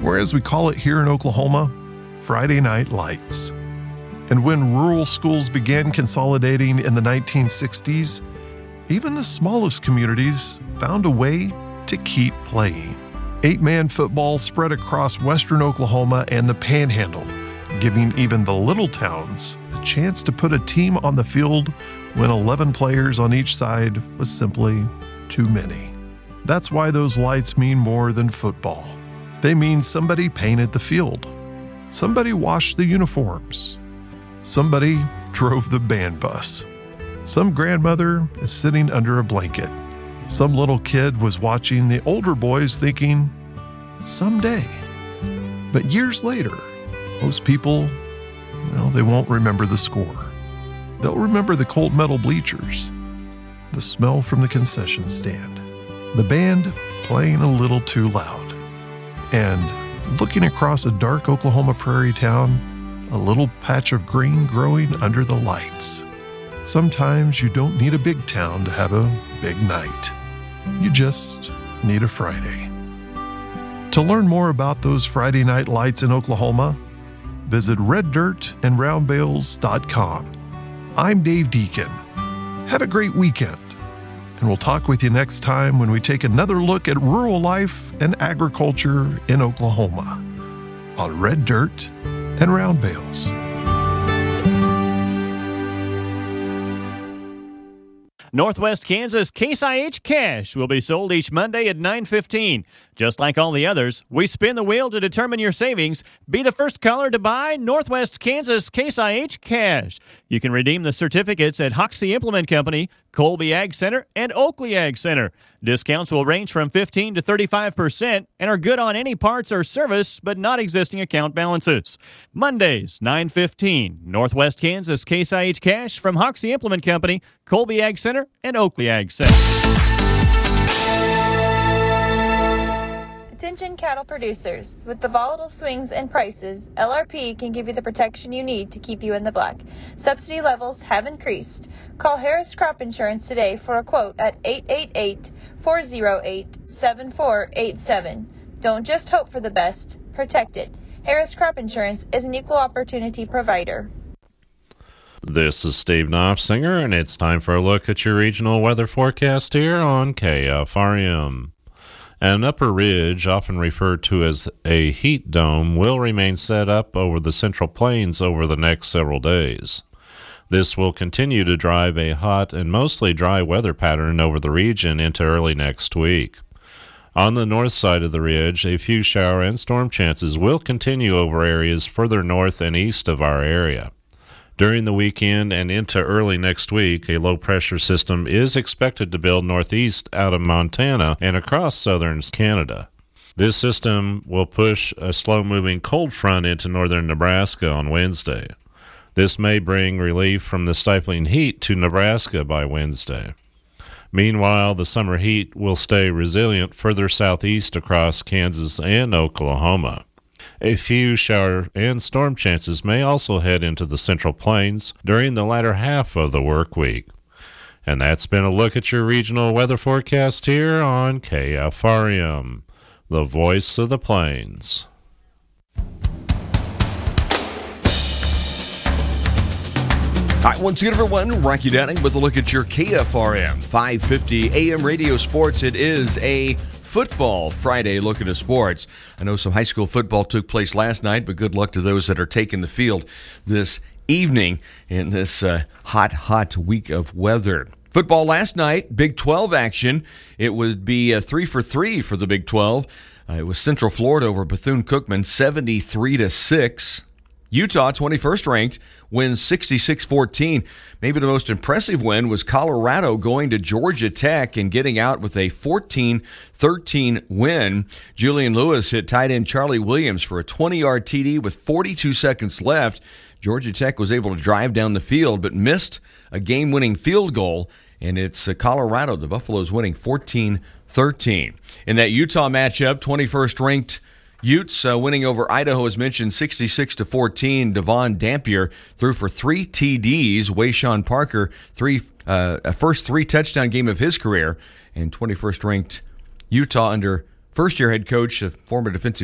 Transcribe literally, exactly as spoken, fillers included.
or as we call it here in Oklahoma, Friday Night Lights. And when rural schools began consolidating in the nineteen sixties, even the smallest communities found a way to keep playing. Eight-man football spread across western Oklahoma and the Panhandle, giving even the little towns a chance to put a team on the field when eleven players on each side was simply too many. That's why those lights mean more than football. They mean somebody painted the field, somebody washed the uniforms, somebody drove the band bus, some grandmother is sitting under a blanket, some little kid was watching the older boys thinking, someday. But years later, most people, well, they won't remember the score. They'll remember the cold metal bleachers, the smell from the concession stand, the band playing a little too loud, and looking across a dark Oklahoma prairie town, a little patch of green growing under the lights. Sometimes you don't need a big town to have a big night. You just need a Friday. To learn more about those Friday night lights in Oklahoma, visit red dirt and round bales dot com. I'm Dave Deacon. Have a great weekend, and we'll talk with you next time when we take another look at rural life and agriculture in Oklahoma on Red Dirt and Round Bales. Northwest Kansas Case I H Cash will be sold each Monday at nine fifteen. Just like all the others, we spin the wheel to determine your savings. Be the first caller to buy Northwest Kansas Case I H Cash. You can redeem the certificates at Hoxie Implement Company, Colby Ag Center, and Oakley Ag Center. Discounts will range from fifteen to thirty-five percent and are good on any parts or service, but not existing account balances. Mondays, nine fifteen. Northwest Kansas Case I H Cash from Hoxie Implement Company, Colby Ag Center, and Oakley Ag Center. Attention cattle producers. With the volatile swings in prices, L R P can give you the protection you need to keep you in the black. Subsidy levels have increased. Call Harris Crop Insurance today for a quote at eight eight eight, four oh eight, seven four eight seven. Don't just hope for the best, protect it. Harris Crop Insurance is an equal opportunity provider. This is Steve Knopfsinger, and it's time for a look at your regional weather forecast here on K F R M. An upper ridge, often referred to as a heat dome, will remain set up over the Central Plains over the next several days. This will continue to drive a hot and mostly dry weather pattern over the region into early next week. On the north side of the ridge, a few shower and storm chances will continue over areas further north and east of our area. During the weekend and into early next week, a low-pressure system is expected to build northeast out of Montana and across southern Canada. This system will push a slow-moving cold front into northern Nebraska on Wednesday. This may bring relief from the stifling heat to Nebraska by Wednesday. Meanwhile, the summer heat will stay resilient further southeast across Kansas and Oklahoma. A few shower and storm chances may also head into the Central Plains during the latter half of the work week. And that's been a look at your regional weather forecast here on K F R M, the voice of the plains. All right, once again, everyone, Rocky Downing with a look at your K F R M five fifty A M radio sports. It is a Football Friday look at the sports. I know some high school football took place last night, but good luck to those that are taking the field this evening in this uh, hot, hot week of weather. Football last night, Big twelve action. It would be uh, three for three for the Big twelve. Uh, it was Central Florida over Bethune-Cookman, seventy-three to six. Utah, twenty-first ranked, wins sixty-six fourteen. Maybe the most impressive win was Colorado going to Georgia Tech and getting out with a fourteen thirteen win. Julian Lewis hit tight end Charlie Williams for a twenty-yard T D with forty-two seconds left. Georgia Tech was able to drive down the field but missed a game-winning field goal, and it's uh, Colorado. The Buffaloes winning fourteen thirteen. In that Utah matchup, twenty-first ranked Utes uh, winning over Idaho, as mentioned, sixty-six to fourteen. Devon Dampier threw for three T Ds. Wayshawn Parker, three, uh, a first three touchdown game of his career. And twenty-first ranked Utah under first-year head coach, former defensive